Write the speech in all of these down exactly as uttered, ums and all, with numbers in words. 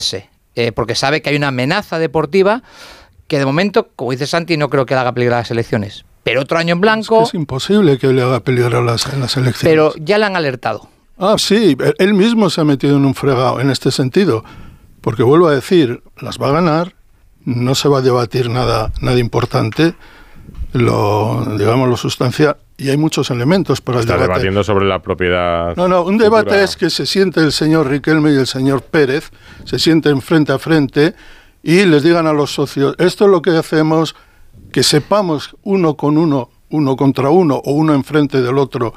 eh, porque sabe que hay una amenaza deportiva que de momento, como dice Santi, no creo que le haga peligrar las elecciones. Pero otro año en blanco... Es, que es imposible que le haga peligrar las, las elecciones. Pero ya le han alertado. Ah, sí, él mismo se ha metido en un fregado en este sentido. Porque vuelvo a decir, las va a ganar, no se va a debatir nada, nada importante, lo, digamos, lo sustancial, y hay muchos elementos para el Está debate. Está debatiendo sobre la propiedad. No, no, un futura. debate es que se siente el señor Riquelme y el señor Pérez, se sienten frente a frente y les digan a los socios, esto es lo que hacemos, que sepamos uno con uno, uno contra uno o uno enfrente del otro,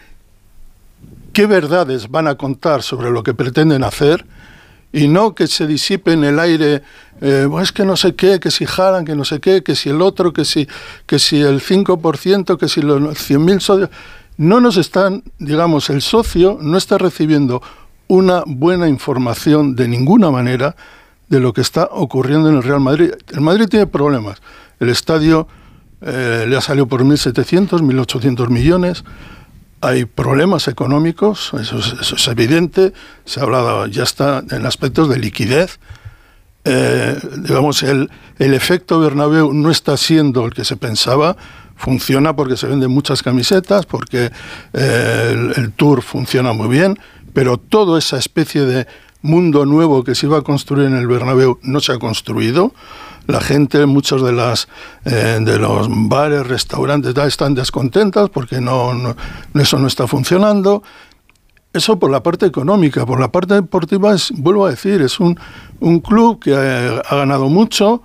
qué verdades van a contar sobre lo que pretenden hacer, y no que se disipe en el aire, eh, es que no sé qué, que si jalan, que no sé qué, que si el otro, que si, que si el cinco por ciento, que si los cien mil socios. No nos están, digamos, el socio no está recibiendo una buena información de ninguna manera de lo que está ocurriendo en el Real Madrid. El Madrid tiene problemas. El estadio eh, le ha salido por mil setecientos, mil ochocientos millones. Hay problemas económicos, eso es, eso es evidente, se ha hablado, ya está en aspectos de liquidez. Eh, digamos, el, el efecto Bernabéu no está siendo el que se pensaba, funciona porque se venden muchas camisetas, porque eh, el, el Tour funciona muy bien, pero toda esa especie de mundo nuevo que se iba a construir en el Bernabéu no se ha construido. La gente, muchos de las eh, de los bares, restaurantes, están descontentas porque no, no eso no está funcionando. Eso por la parte económica. Por la parte deportiva, es, vuelvo a decir, es un, un club que ha, ha ganado mucho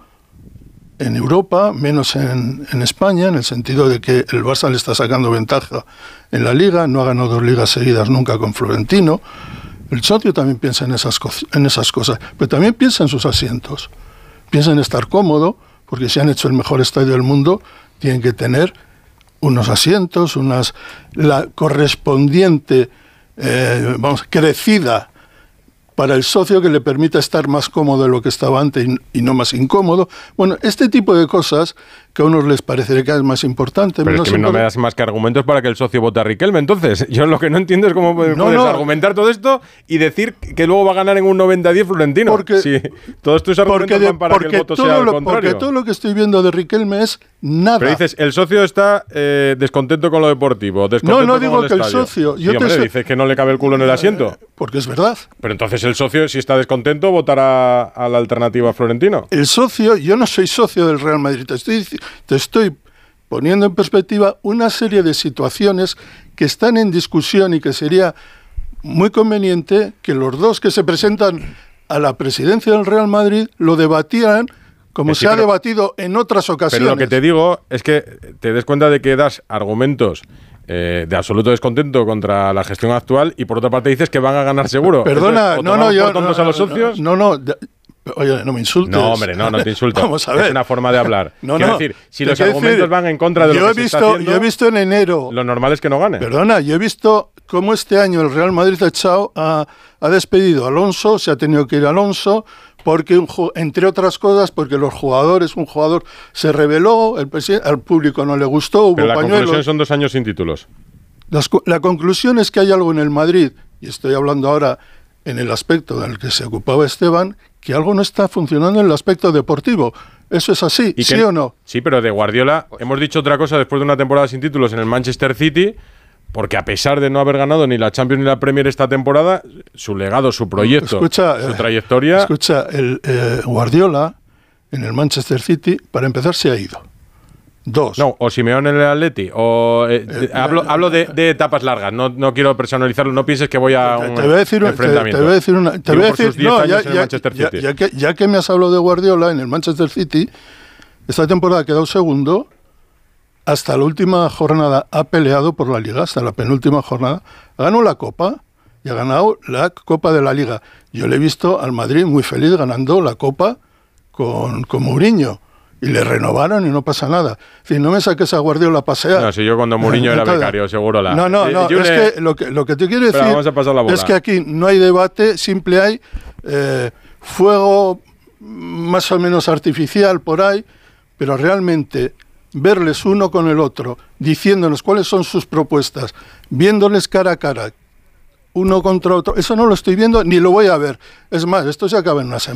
en Europa, menos en, en España, en el sentido de que el Barça le está sacando ventaja en la Liga, no ha ganado dos ligas seguidas nunca con Florentino. El socio también piensa en esas, en esas cosas, pero también piensa en sus asientos. Piensa en estar cómodo, porque si han hecho el mejor estadio del mundo, tienen que tener unos asientos, unas la correspondiente, eh, vamos, crecida para el socio que le permita estar más cómodo de lo que estaba antes y, y no más incómodo. Bueno, este tipo de cosas que a unos les parecería que es más importante. Pero es que no me das más que argumentos para que el socio vote a Riquelme. Entonces, yo lo que no entiendo es cómo puedes no, no. argumentar todo esto y decir que luego va a ganar en un noventa a diez Florentino. Porque, sí, todos tus argumentos de, van para que el voto sea al lo, contrario. Porque todo lo que estoy viendo de Riquelme es nada. Pero dices, el socio está eh, descontento con lo deportivo, descontento No, no digo con el que estadio. el socio... Sí, yo hombre, te so- dices que no le cabe el culo en el asiento. Eh, porque es verdad. Pero entonces el socio, si está descontento, votará a la alternativa Florentino. El socio, yo no soy socio del Real Madrid, te estoy, te estoy poniendo en perspectiva una serie de situaciones que están en discusión y que sería muy conveniente que los dos que se presentan a la presidencia del Real Madrid lo debatieran como sí, se ha pero, debatido en otras ocasiones. Pero lo que te digo es que te des cuenta de que das argumentos eh, de absoluto descontento contra la gestión actual y por otra parte dices que van a ganar seguro. Perdona, Entonces, no, no, yo... por tontos no, a los socios? No, no, no, oye, no me insultes. No, hombre, no, no te insulto. Vamos a ver. Es una forma de hablar. No, Quiero no. decir, si Te los quiero argumentos decir, van en contra de yo lo que he se visto, está haciendo, yo he visto en enero... lo normal es que no gane. Perdona, yo he visto cómo este año el Real Madrid ha, echado, ha, ha despedido a Alonso, se ha tenido que ir Alonso, porque un, entre otras cosas, porque los jugadores, un jugador se rebeló, el presidente, al público no le gustó, hubo Pero la pañuelos. conclusión son dos años sin títulos. Las, la conclusión es que hay algo en el Madrid, y estoy hablando ahora en el aspecto del que se ocupaba Esteban, que algo no está funcionando en el aspecto deportivo. ¿Eso es así? ¿Sí que, o no? Sí, pero de Guardiola hemos dicho otra cosa después de una temporada sin títulos en el Manchester City, porque a pesar de no haber ganado ni la Champions ni la Premier esta temporada, su legado, su proyecto, escucha, su trayectoria... Escucha, el eh, Guardiola en el Manchester City, para empezar, se ha ido. Dos. No, o Simeone en el Atleti, o... Eh, eh, hablo hablo de, de etapas largas, no, no quiero personalizarlo, no pienses que voy a un te, te voy a decir, enfrentamiento. Te, te voy a decir una... Te voy a decir, no, ya, ya, ya, ya, que, ya que me has hablado de Guardiola en el Manchester City, esta temporada ha quedado segundo, hasta la última jornada ha peleado por la Liga, hasta la penúltima jornada, ganó la Copa y ha ganado la Copa de la Liga. Yo le he visto al Madrid muy feliz ganando la Copa con, con Mourinho. Y le renovaron y no pasa nada. Es decir, no me saques a Guardiola a pasear. No, si yo cuando Mourinho era becario, seguro la... No, no, no, eh, es le... que lo, que lo que te quiero decir vamos a pasar la bola. es que aquí no hay debate, simple hay eh, fuego más o menos artificial por ahí, pero realmente verles uno con el otro, diciéndonos cuáles son sus propuestas, viéndoles cara a cara, uno contra otro, eso no lo estoy viendo ni lo voy a ver. Es más, esto se acaba en una semana.